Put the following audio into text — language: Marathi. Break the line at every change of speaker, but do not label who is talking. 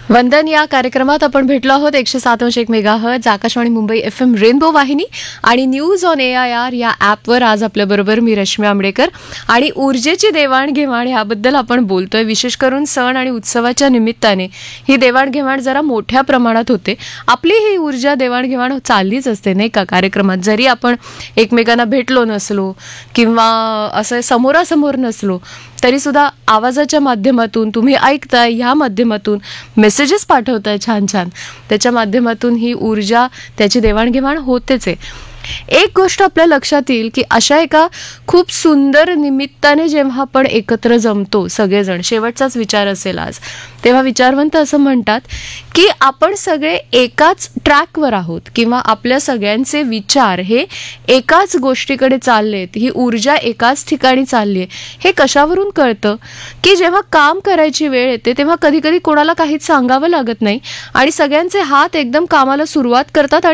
वंदन या कार्यक्रमात आपण भेटलो आहोत 107.1 megahertz Akashvani Mumbai FM rainbow वाहिनी आणि न्यूज ऑन AIR या ॲपवर. आज आपल्याबरोबर मी रश्मी आंबडेकर आणि ऊर्जेची देवाणघेवाण ह्याबद्दल आपण बोलतोय. विशेष करून सण आणि उत्सवाच्या निमित्ताने ही देवाणघेवाण जरा मोठ्या प्रमाणात होते. आपली ही ऊर्जा देवाणघेवाण चाललीच असते नाही का कार्यक्रमात. जरी आपण एकमेकांना भेटलो नसलो किंवा असं समोरासमोर नसलो तरी सुद्धा आवाजाच्या माध्यमातून तुम्ही ऐकताय, ह्या माध्यमातून मेसेजेस पाठवताय छान छान, त्याच्या माध्यमातून ही ऊर्जा त्याची देवाणघेवाण होतेच आहे. एक गोष्ट आपल्या लक्षात येईल की अशा एका खूप सुंदर निमित्ताने जेव्हा आपण एकत्र जमतो सगळेजण, शेवटचाच विचार असेल आज, तेव्हा विचारवंत असं म्हणतात की आपण सगळे एकाच ट्रॅकवर आहोत किंवा आपल्या सगळ्यांचे विचार हे एकाच गोष्टीकडे चाललेत, ही ऊर्जा एकाच ठिकाणी चालली आहे. हे कशावरून कळतं की जेव्हा काम करायची वेळ येते तेव्हा कधी कधी कोणाला काहीच सांगावं लागत नाही आणि सगळ्यांचे हात एकदम कामाला सुरुवात करतात